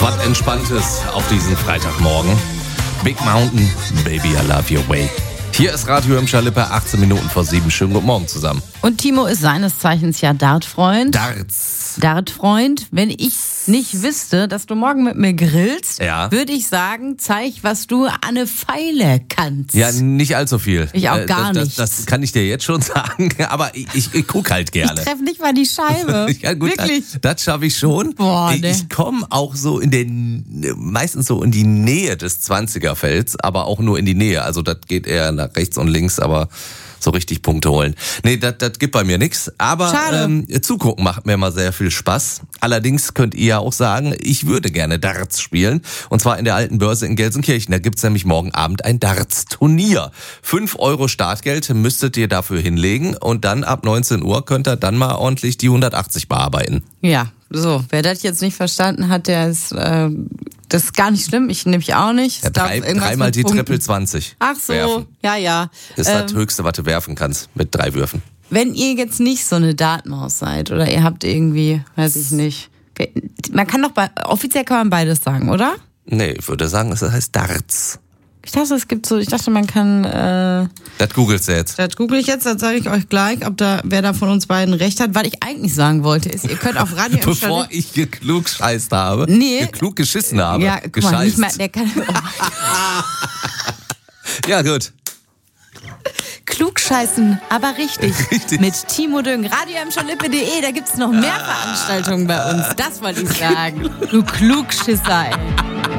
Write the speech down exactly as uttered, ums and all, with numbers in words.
Was Entspanntes auf diesen Freitagmorgen. Big Mountain, Baby, I love your way. Hier ist Radio im Schalippe, achtzehn Minuten vor sieben. Schönen guten Morgen zusammen. Und Timo ist seines Zeichens ja Dartfreund. Darts. Dartfreund. Wenn ich nicht wüsste, dass du morgen mit mir grillst, Ja. würde ich sagen, zeig, was du an eine Pfeile kannst. Ja, nicht allzu viel. Ich auch gar das, nicht. Das, das kann ich dir jetzt schon sagen, aber ich, ich, ich gucke halt gerne. Ich treffe nicht mal die Scheibe. Ja, gut, Wirklich. Das, das schaffe ich schon. Boah, ich ne. ich komme auch so in den, meistens so in die Nähe des zwanziger-Felds, aber auch nur in die Nähe. Also das geht eher nach rechts und links, aber so richtig Punkte holen. Nee, das das gibt bei mir nichts. Aber Schade. ähm, zugucken macht mir immer sehr viel Spaß. Allerdings könnt ihr ja auch sagen, ich würde gerne Darts spielen. Und zwar in der Alten Börse in Gelsenkirchen. Da gibt's nämlich morgen Abend ein Darts-Turnier. fünf Euro Startgeld müsstet ihr dafür hinlegen. Und dann ab neunzehn Uhr könnt ihr dann mal ordentlich die hundertachtzig bearbeiten. Ja, so. Wer das jetzt nicht verstanden hat, der ist, äh, das ist gar nicht schlimm. Ich nämlich auch nicht. Ja, Es darf drei, irgendwas dreimal mit die Punkten. Triple zwanzig. Ach so, werfen. ja, ja. Ist Ähm, das Höchste, was du werfen kannst mit drei Würfen. Wenn ihr jetzt nicht so eine Datenmaus seid oder ihr habt irgendwie, weiß ich nicht, man kann doch bei, offiziell kann man beides sagen, oder? Nee, ich würde sagen, es heißt Darts. Ich dachte, es gibt so, ich dachte, man kann, äh, Das googelst du jetzt. das google ich jetzt, dann sage ich euch gleich, ob da, wer da von uns beiden recht hat. Was ich eigentlich sagen wollte, ist, ihr könnt auf Radio Bevor ich geklugscheißt habe, Nee. geklug geschissen habe, ja, guck gescheißt. mal, nicht mal, der kann, Ja, gut. klugscheißen, aber richtig. Richtig. Mit Timo Düng, radio am schalippe punkt de, da gibt's noch mehr Veranstaltungen bei uns. Das wollte ich sagen. Du Klugschisser, ey.